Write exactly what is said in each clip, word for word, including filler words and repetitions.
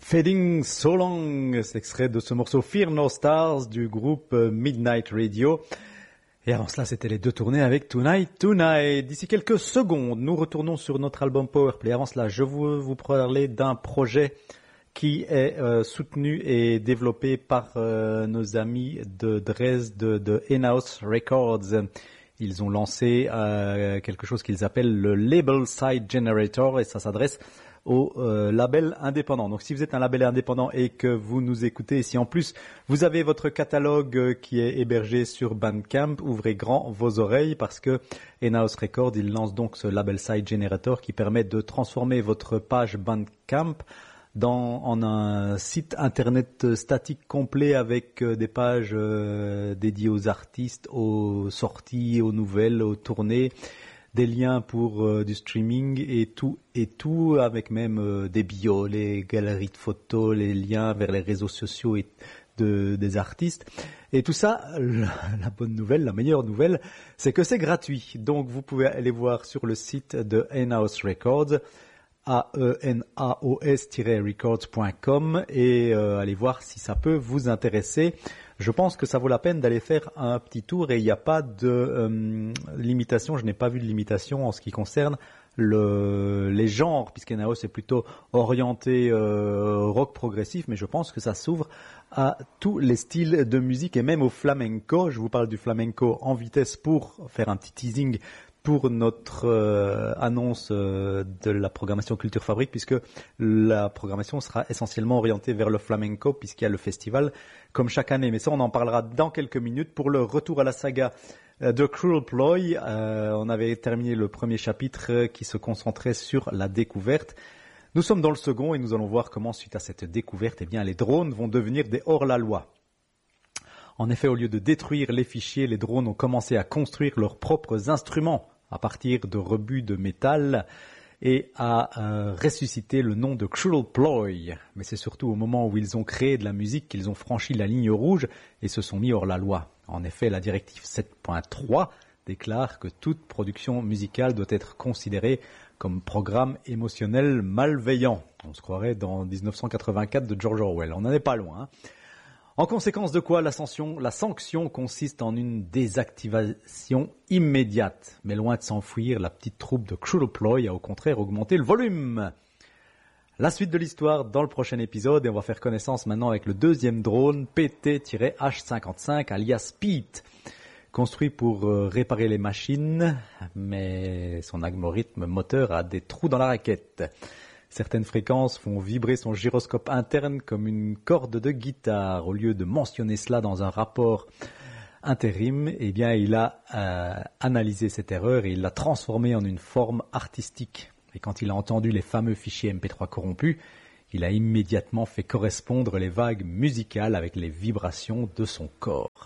Fading So Long, c'est extrait de ce morceau Fear No Stars du groupe Midnight Radio. Et avant cela, c'était les deux tournées avec Tonight Tonight. D'ici quelques secondes, nous retournons sur notre album Powerplay. Avant cela, je veux vous parler d'un projet qui est euh, soutenu et développé par euh, nos amis de Dresde de, de In-House Records. Ils ont lancé euh, quelque chose qu'ils appellent le Label Side Generator et ça s'adresse au euh, label indépendant. Donc si vous êtes un label indépendant et que vous nous écoutez, et si en plus vous avez votre catalogue euh, qui est hébergé sur Bandcamp, ouvrez grand vos oreilles parce que In-House Records, il lance donc ce Label Side Generator qui permet de transformer votre page Bandcamp dans, en un site internet statique complet avec euh, des pages euh, dédiées aux artistes, aux sorties, aux nouvelles, aux tournées, des liens pour euh, du streaming et tout, et tout avec même euh, des bios, les galeries de photos, les liens vers les réseaux sociaux et de, des artistes. Et tout ça, la, la bonne nouvelle, la meilleure nouvelle, c'est que c'est gratuit. Donc vous pouvez aller voir sur le site de In-House Records, A E N A O S records point com et euh, allez voir si ça peut vous intéresser. Je pense que ça vaut la peine d'aller faire un petit tour et il n'y a pas de euh, limitation, je n'ai pas vu de limitation en ce qui concerne le, les genres, puisqu'In-House est plutôt orienté euh, rock progressif, mais je pense que ça s'ouvre à tous les styles de musique et même au flamenco. Je vous parle du flamenco en vitesse pour faire un petit teasing pour notre euh, annonce euh, de la programmation Culture Fabrique, puisque la programmation sera essentiellement orientée vers le flamenco, puisqu'il y a le festival, comme chaque année. Mais ça, on en parlera dans quelques minutes. Pour le retour à la saga euh, de Cruel Ploy, euh, on avait terminé le premier chapitre euh, qui se concentrait sur la découverte. Nous sommes dans le second et nous allons voir comment, suite à cette découverte, eh bien, les drones vont devenir des hors-la-loi. En effet, au lieu de détruire les fichiers, les drones ont commencé à construire leurs propres instruments à partir de rebuts de métal et à euh, ressusciter le nom de Cruel Ploy. Mais c'est surtout au moment où ils ont créé de la musique qu'ils ont franchi la ligne rouge et se sont mis hors la loi. En effet, la directive sept point trois déclare que toute production musicale doit être considérée comme programme émotionnel malveillant. On se croirait dans dix-neuf cent quatre-vingt-quatre de George Orwell. On n'en est pas loin, hein. En conséquence de quoi, l'ascension, la sanction consiste en une désactivation immédiate. Mais loin de s'enfuir, la petite troupe de Cruel Ploy a au contraire augmenté le volume. La suite de l'histoire dans le prochain épisode, et on va faire connaissance maintenant avec le deuxième drone P T H cinquante-cinq alias Pete, construit pour euh, réparer les machines, mais son algorithme moteur a des trous dans la raquette. Certaines fréquences font vibrer son gyroscope interne comme une corde de guitare. Au lieu de mentionner cela dans un rapport intérim, eh bien, il a euh, analysé cette erreur et il l'a transformée en une forme artistique. Et quand il a entendu les fameux fichiers M P trois corrompus, il a immédiatement fait correspondre les vagues musicales avec les vibrations de son corps.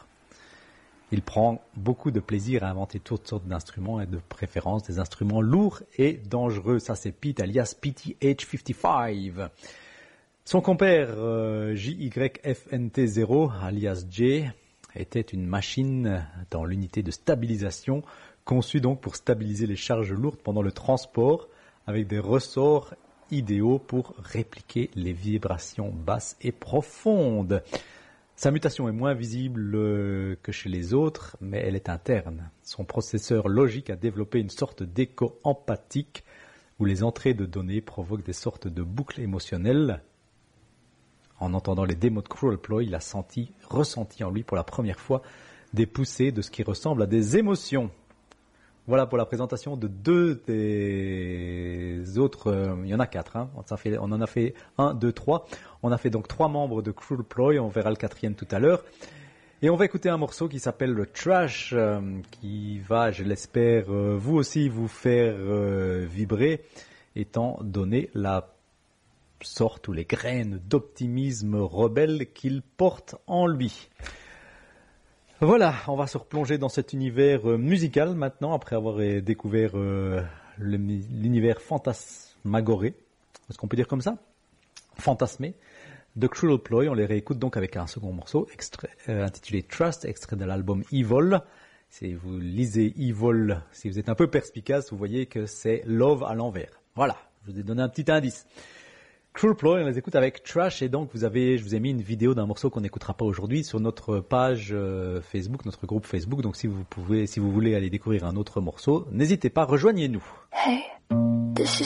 Il prend beaucoup de plaisir à inventer toutes sortes d'instruments et de préférence des instruments lourds et dangereux. Ça, c'est Pete, alias P T H cinquante-cinq. Son compère euh, J Y F N T zéro, alias J, était une machine dans l'unité de stabilisation, conçue donc pour stabiliser les charges lourdes pendant le transport, avec des ressorts idéaux pour répliquer les vibrations basses et profondes. Sa mutation est moins visible que chez les autres, mais elle est interne. Son processeur logique a développé une sorte d'écho empathique où les entrées de données provoquent des sortes de boucles émotionnelles. En entendant les démos de Cruel Ploy, il a senti, ressenti en lui pour la première fois des poussées de ce qui ressemble à des émotions. Voilà pour la présentation de deux des autres, euh, il y en a quatre, hein. on, en fait, on en a fait un, deux, trois. On a fait donc trois membres de Cruel Ploy, on verra le quatrième tout à l'heure. Et on va écouter un morceau qui s'appelle le Trash, euh, qui va, je l'espère, euh, vous aussi vous faire euh, vibrer, étant donné la sorte ou les graines d'optimisme rebelle qu'il porte en lui. Voilà, on va se replonger dans cet univers euh, musical maintenant, après avoir euh, découvert euh, le, l'univers fantasmagoré, est-ce qu'on peut dire comme ça, fantasmé, de Cruel Ploy. On les réécoute donc avec un second morceau extrait, euh, intitulé Trust, extrait de l'album Evil. Si vous lisez Evil, si vous êtes un peu perspicace, vous voyez que c'est Love à l'envers. Voilà, je vous ai donné un petit indice. Cruel Ploy, on les écoute avec Trash, et donc vous avez, je vous ai mis une vidéo d'un morceau qu'on n'écoutera pas aujourd'hui sur notre page euh, Facebook, notre groupe Facebook. Donc si vous pouvez, si vous voulez aller découvrir un autre morceau, n'hésitez pas, rejoignez-nous. Hey, this is